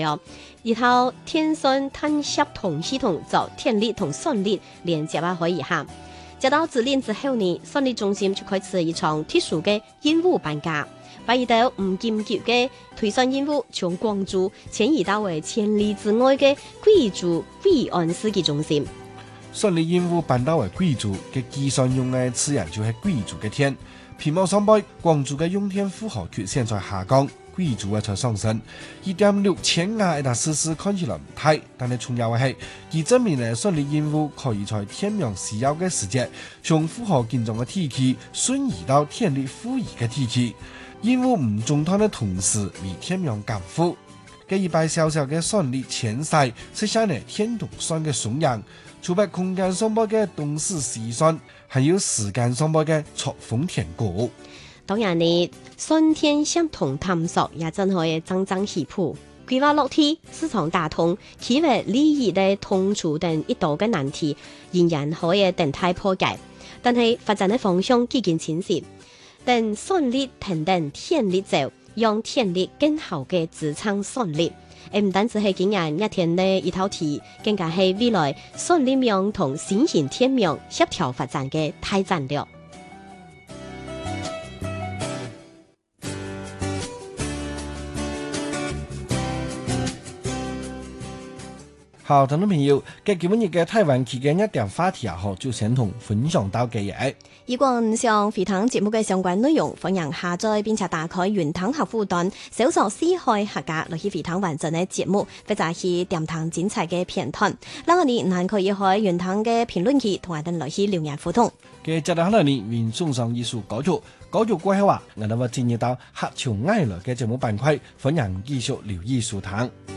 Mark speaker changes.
Speaker 1: 哦。然後天順碳協同系統就電力同順力連接可以下。接到指令之後呢，順力中心就開始一場特殊嘅任務搬家，把一道唔緊急嘅推算任務從廣州遷移到為千里之外嘅貴州惠安市嘅中心。
Speaker 2: 順利任務搬到為貴州嘅計算用嘅自然就係貴州嘅天。屏幕上背廣州嘅用電負荷區現在下降，貴州嘅才上升。1.6千瓦一笪設施看起來唔大，但係重要嘅係，佢證明咧順利任務可以在天明需要嘅時節，從負荷緊張嘅地區順移到電力富裕嘅地區。任務唔中斷嘅同時，為天明減負。嘅100小時嘅順利前篩實現了天動算嘅鬆揚，除別空間上邊嘅動視計算，還有時間上邊嘅錯峰填估。
Speaker 1: 當然呢，順天協同探索也真可以增起步，規劃落地，市場打通，企業利益的通處等一道嘅難題，仍然可以等待破解。但係發展的方向幾經清晰，等順利平等天力走，讓天力更好嘅支撐順利。唔單止係今年一天的一套題，更加係未來順利命同新型天命協調發展嘅大戰略。
Speaker 2: 好，聽眾朋友，今日嘅台灣期間一點話題就先同分享到嘅嘢。
Speaker 1: 如果唔想回聽節目嘅相關內容，歡迎下載並且打開雲聽客戶端，搜索四海客家來去回聽完整嘅節目，或者係點聽精彩嘅片段。另外，你還可以喺雲聽嘅評論區同我哋來去留言互動。
Speaker 2: 嘅接下來呢，為送上一首歌曲，歌曲過後我哋會進入到客家愛樂嘅節目板塊，歡迎繼續留意收聽。